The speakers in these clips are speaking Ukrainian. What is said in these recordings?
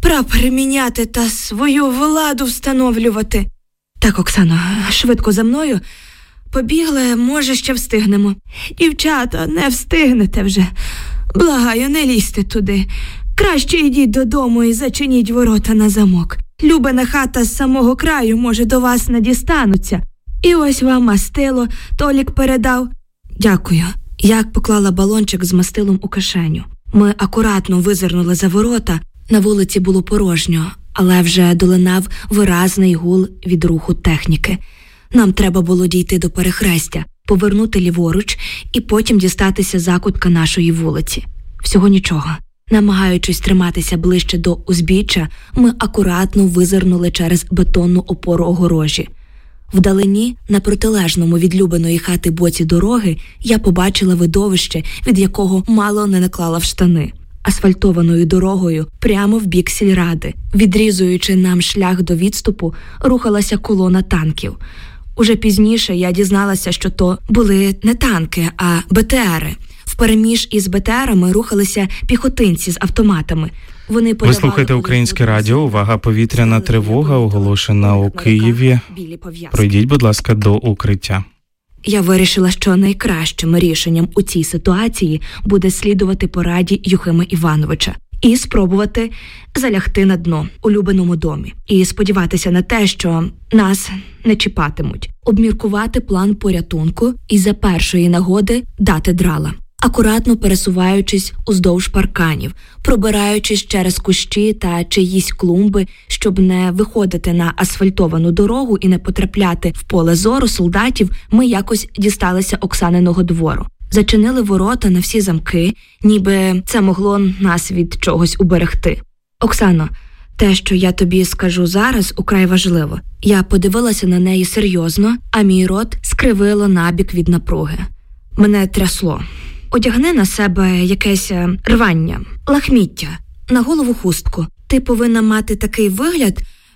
прапори міняти та свою владу встановлювати. Так, Оксано, швидко за мною. Побігли, може, ще встигнемо. Дівчата, не встигнете вже. Благаю, не лізьте туди. Краще йдіть додому і зачиніть ворота на замок. Любина хата з самого краю, може, до вас не дістануться. І ось вам мастило, Толік передав. Дякую. Я поклала балончик з мастилом у кишеню. Ми акуратно визирнули за ворота. На вулиці було порожньо, але вже долинав виразний гул від руху техніки. Нам треба було дійти до перехрестя, повернути ліворуч і потім дістатися закутка нашої вулиці. Всього нічого. Намагаючись триматися ближче до узбіччя, ми акуратно визирнули через бетонну опору огорожі. Вдалині, на протилежному від Любиної хати боці дороги, я побачила видовище, від якого мало не наклала в штани. Асфальтованою дорогою прямо в бік сільради, відрізуючи нам шлях до відступу, рухалася колона танків. Уже пізніше я дізналася, що то були не танки, а БТРи. Впереміж із БТРами рухалися піхотинці з автоматами. Ви слухаєте Українське радіо. Увага, повітряна тривога оголошена у Києві. Пройдіть, будь ласка, до укриття. Я вирішила, що найкращим рішенням у цій ситуації буде слідувати пораді Юхима Івановича і спробувати залягти на дно у Любиному домі. І сподіватися на те, що нас не чіпатимуть. Обміркувати план порятунку і за першої нагоди дати драла. Акуратно пересуваючись уздовж парканів, пробираючись через кущі та чиїсь клумби, щоб не виходити на асфальтовану дорогу і не потрапляти в поле зору солдатів, ми якось дісталися Оксаниного двору. Зачинили ворота на всі замки, ніби це могло нас від чогось уберегти. Оксано, те, що я тобі скажу зараз, украй важливо. Я подивилася на неї серйозно, а мій рот скривило набік від напруги. Мене трясло. Одягни на себе якесь рвання, лахміття, на голову хустку. Ти повинна мати такий вигляд,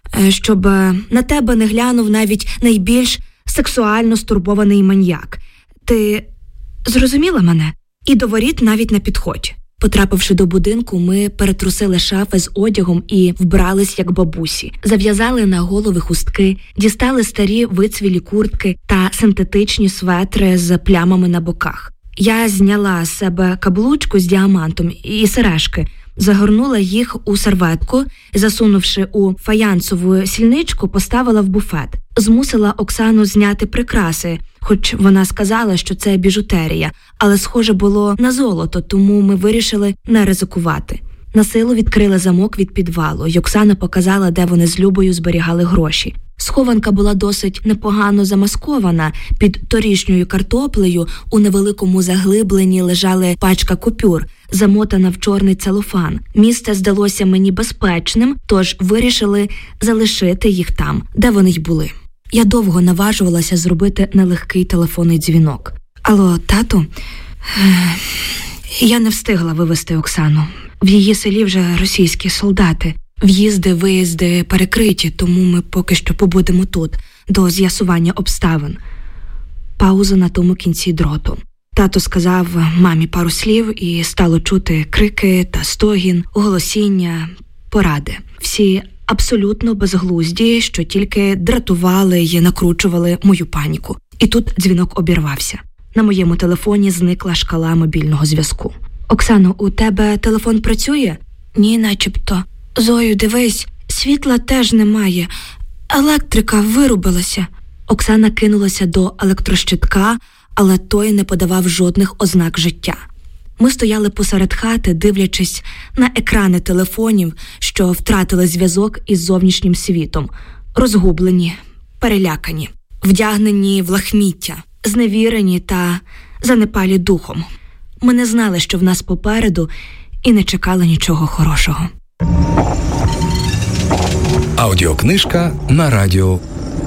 щоб на тебе не глянув навіть найбільш сексуально стурбований маньяк. Ти зрозуміла мене? І до воріт навіть не підходь. Потрапивши до будинку, ми перетрусили шафи з одягом і вбрались як бабусі. Зав'язали на голови хустки, дістали старі вицвілі куртки та синтетичні светри з плямами на боках. Я зняла з себе каблучку з діамантом і сережки, загорнула їх у серветку, засунувши у фаянсову сільничку, поставила в буфет. Змусила Оксану зняти прикраси, хоч вона сказала, що це біжутерія, але схоже було на золото, тому ми вирішили не ризикувати. Насилу відкрили замок від підвалу, й Оксана показала, де вони з Любою зберігали гроші. Схованка була досить непогано замаскована. Під торішньою картоплею у невеликому заглибленні лежали пачка купюр, замотана в чорний целофан. Місце здалося мені безпечним, тож вирішили залишити їх там, де вони й були. Я довго наважувалася зробити нелегкий телефонний дзвінок. Алло, тату? Я не встигла вивезти Оксану. В її селі вже російські солдати. В'їзди, виїзди перекриті, тому ми поки що побудемо тут, до з'ясування обставин. Пауза на тому кінці дроту. Тато сказав мамі пару слів, і стало чути крики та стогін, голосіння, поради. Всі абсолютно безглузді, що тільки дратували й накручували мою паніку. І тут дзвінок обірвався. На моєму телефоні зникла шкала мобільного зв'язку. «Оксано, у тебе телефон працює?» «Ні, начебто». «Зою, дивись, світла теж немає. Електрика вирубилася». Оксана кинулася до електрощитка, але той не подавав жодних ознак життя. Ми стояли посеред хати, дивлячись на екрани телефонів, що втратили зв'язок із зовнішнім світом. Розгублені, перелякані, вдягнені в лахміття, зневірені та занепалі духом. Ми не знали, що в нас попереду, і не чекали нічого хорошого. Аудіокнижка на радіо.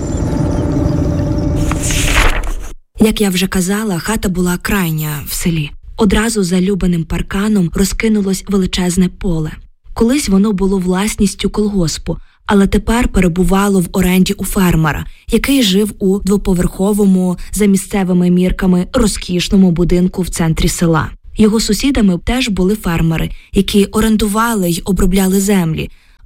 Як я вже казала, хата була крайня в селі. Одразу за Любиним парканом розкинулось величезне поле. Колись воно було власністю колгоспу, але тепер перебувало в оренді у фермера, який жив у двоповерховому, за місцевими мірками, розкішному будинку в центрі села. Його сусідами теж були фермери, які орендували й обробляли землі.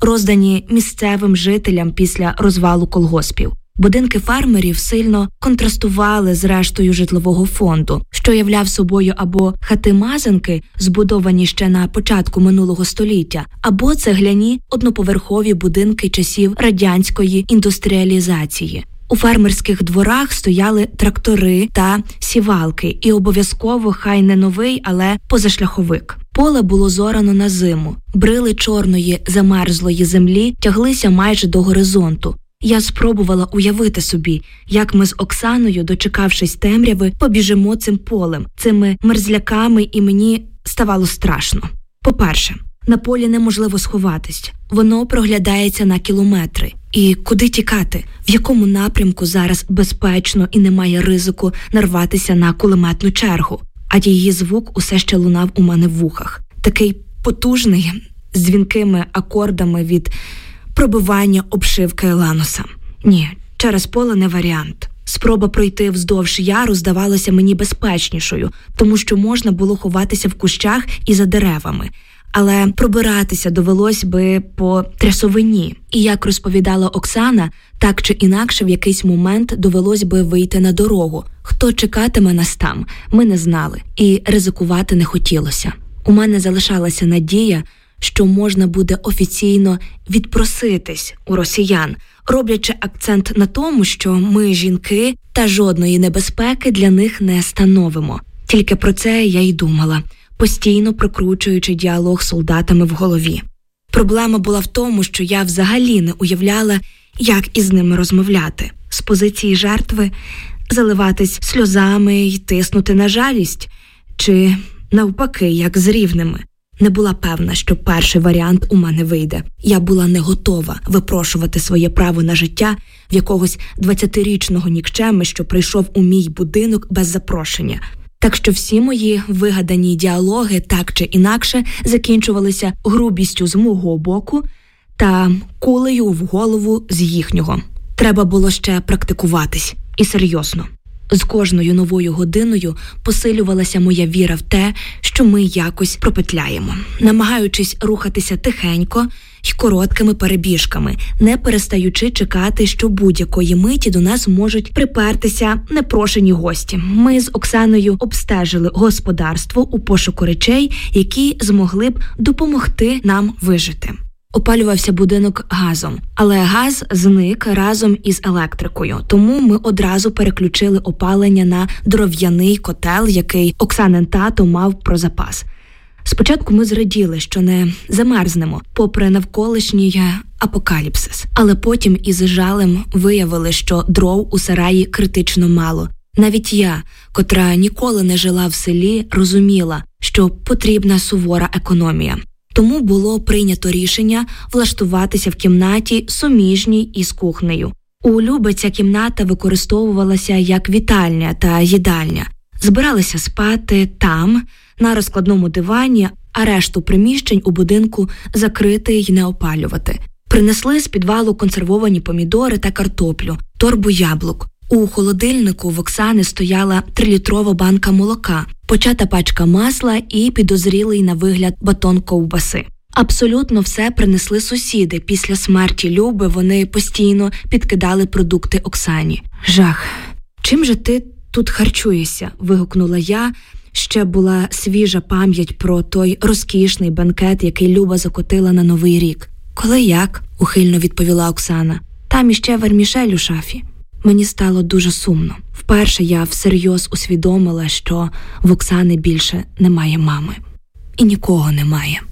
роздані місцевим жителям після розвалу колгоспів. Будинки фермерів сильно контрастували з рештою житлового фонду, що являв собою або хати-мазанки, збудовані ще на початку минулого століття, або цегляні одноповерхові будинки часів радянської індустріалізації. У фермерських дворах стояли трактори та сівалки, і обов'язково хай не новий, але позашляховик. Поле було зорано на зиму, брили чорної замерзлої землі тяглися майже до горизонту. Я спробувала уявити собі, як ми з Оксаною, дочекавшись темряви, побіжимо цим полем, цими мерзляками, і мені ставало страшно. По-перше, на полі неможливо сховатись. Воно проглядається на кілометри. І куди тікати? В якому напрямку зараз безпечно і немає ризику нарватися на кулеметну чергу? А її звук усе ще лунав у мене в вухах. Такий потужний, з дзвінкими акордами від пробивання обшивки лануса. Ні, через поле не варіант. Спроба пройти вздовж яру здавалася мені безпечнішою, тому що можна було ховатися в кущах і за деревами. Але пробиратися довелось би по трясовині. І, як розповідала Оксана, так чи інакше в якийсь момент довелось би вийти на дорогу. Хто чекатиме нас там, ми не знали. І ризикувати не хотілося. У мене залишалася надія, що можна буде офіційно відпроситись у росіян, роблячи акцент на тому, що ми, жінки, та жодної небезпеки для них не становимо. Тільки про це я й думала, постійно прокручуючи діалог з солдатами в голові. Проблема була в тому, що я взагалі не уявляла, як із ними розмовляти. З позиції жертви заливатись сльозами й тиснути на жалість, чи навпаки, як з рівними. Не була певна, що перший варіант у мене вийде. Я була не готова випрошувати своє право на життя в якогось 20-річного нікчеми, що прийшов у мій будинок без запрошення. Так що всі мої вигадані діалоги так чи інакше закінчувалися грубістю з мого боку та кулею в голову з їхнього. Треба було ще практикуватись. І серйозно. З кожною новою годиною посилювалася моя віра в те, що ми якось пропетляємо, намагаючись рухатися тихенько й короткими перебіжками, не перестаючи чекати, що будь-якої миті до нас можуть припертися непрошені гості. Ми з Оксаною обстежили господарство у пошуку речей, які змогли б допомогти нам вижити. Опалювався будинок газом, але газ зник разом із електрикою, тому ми одразу переключили опалення на дров'яний котел, який Оксанин тато мав про запас. Спочатку ми зраділи, що не замерзнемо, попри навколишній апокаліпсис, але потім із жалем виявили, що дров у сараї критично мало. Навіть я, котра ніколи не жила в селі, розуміла, що потрібна сувора економія. Тому було прийнято рішення влаштуватися в кімнаті, суміжній із кухнею. У Люби ця кімната використовувалася як вітальня та їдальня. Збиралися спати там, на розкладному дивані, а решту приміщень у будинку закрити й не опалювати. Принесли з підвалу консервовані помідори та картоплю, торбу яблук. У холодильнику в Оксани стояла 3-літрова банка молока, почата пачка масла і підозрілий на вигляд батон ковбаси. Абсолютно все принесли сусіди. Після смерті Люби вони постійно підкидали продукти Оксані. Жах. Чим же ти тут харчуєшся? Вигукнула я. Ще була свіжа пам'ять про той розкішний бенкет, який Люба закотила на Новий рік. Коли як? Ухильно відповіла Оксана. Там іще вермішель у шафі. Мені стало дуже сумно. Вперше я всерйоз усвідомила, що в Оксани більше немає мами. І нікого немає.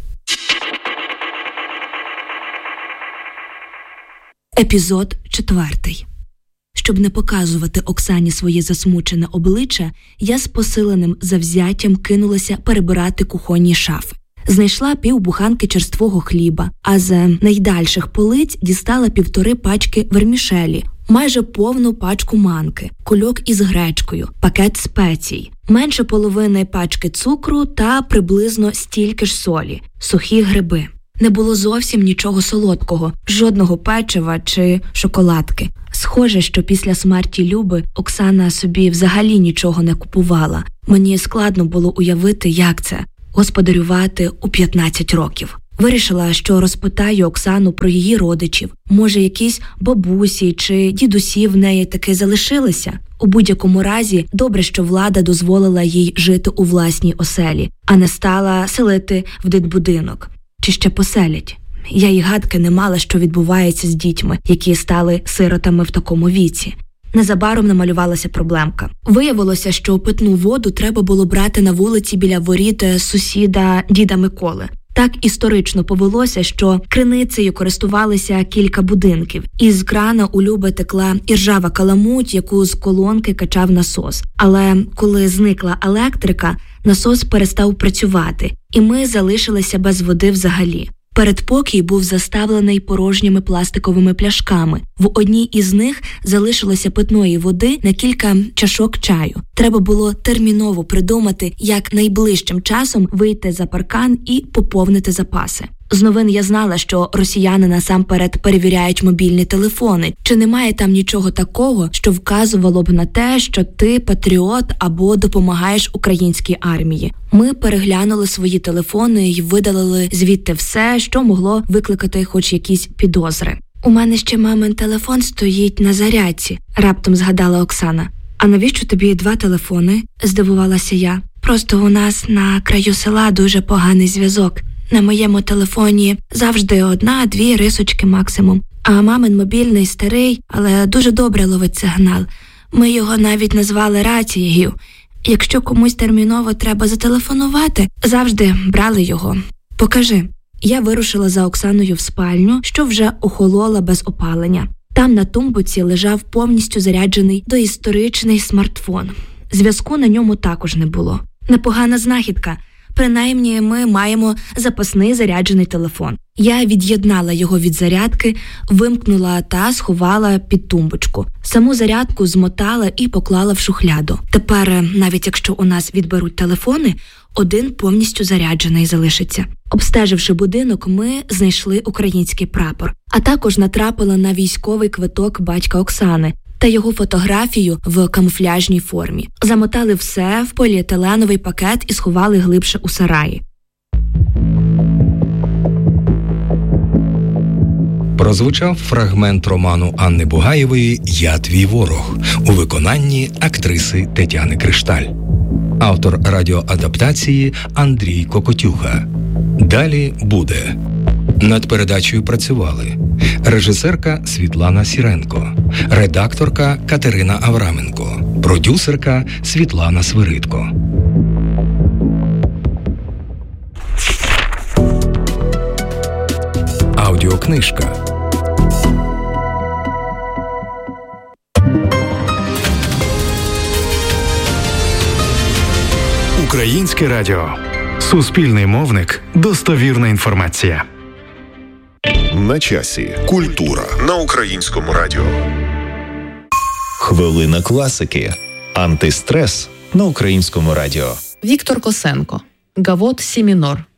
Епізод 4. Щоб не показувати Оксані своє засмучене обличчя, я з посиленим завзяттям кинулася перебирати кухонні шафи. Знайшла півбуханки черствого хліба, а з найдальших полиць дістала 1,5 пачки вермішелі, майже повну пачку манки, кульок із гречкою, пакет спецій, менше половини пачки цукру та приблизно стільки ж солі, сухі гриби. Не було зовсім нічого солодкого, жодного печива чи шоколадки. Схоже, що після смерті Люби Оксана собі взагалі нічого не купувала. Мені складно було уявити, як це – господарювати у 15 років. Вирішила, що розпитаю Оксану про її родичів. Може, якісь бабусі чи дідусі в неї таки залишилися? У будь-якому разі, добре, що влада дозволила їй жити у власній оселі, а не стала селити в дитбудинок. Чи ще поселять? Я й гадки не мала, що відбувається з дітьми, які стали сиротами в такому віці. Незабаром намалювалася проблемка. Виявилося, що питну воду треба було брати на вулиці біля воріт сусіда діда Миколи. Так історично повелося, що криницею користувалися кілька будинків. Із крана у Люби текла іржава каламуть, яку з колонки качав насос. Але коли зникла електрика, насос перестав працювати, і ми залишилися без води взагалі. Передпокій був заставлений порожніми пластиковими пляшками. В одній із них залишилося питної води на кілька чашок чаю. Треба було терміново придумати, як найближчим часом вийти за паркан і поповнити запаси. З новин я знала, що росіяни насамперед перевіряють мобільні телефони. Чи немає там нічого такого, що вказувало б на те, що ти патріот або допомагаєш українській армії? Ми переглянули свої телефони і видалили звідти все, що могло викликати хоч якісь підозри. «У мене ще мамин телефон стоїть на зарядці», – раптом згадала Оксана. «А навіщо тобі 2 телефони?» – здивувалася я. «Просто у нас на краю села дуже поганий зв'язок. На моєму телефоні завжди 1-2 рисочки максимум. А мамин мобільний старий, але дуже добре ловить сигнал. Ми його навіть назвали рацією. Якщо комусь терміново треба зателефонувати, завжди брали його. Покажи». Я вирушила за Оксаною в спальню, що вже охолола без опалення. Там на тумбуці лежав повністю заряджений доісторичний смартфон. Зв'язку на ньому також не було. Непогана знахідка. Принаймні, ми маємо запасний заряджений телефон. Я від'єднала його від зарядки, вимкнула та сховала під тумбочку. Саму зарядку змотала і поклала в шухляду. Тепер, навіть якщо у нас відберуть телефони, один повністю заряджений залишиться. Обстеживши будинок, ми знайшли український прапор, а також натрапили на військовий квиток батька Оксани та його фотографію в камуфляжній формі. Замотали все в поліетиленовий пакет і сховали глибше у сараї. Прозвучав фрагмент роману Анни Бугаєвої «Я твій ворог» у виконанні актриси Тетяни Кришталь. Автор радіоадаптації Андрій Кокотюга. Далі буде. Над передачею працювали режисерка Світлана Сіренко, редакторка Катерина Авраменко, продюсерка Світлана Свиридко. Аудіокнижка. Українське радіо. Суспільний мовник. Достовірна інформація. На часі. Культура на Українському радіо. Хвилина класики. Антистрес на Українському радіо. Віктор Косенко. Гавот Сі мінор.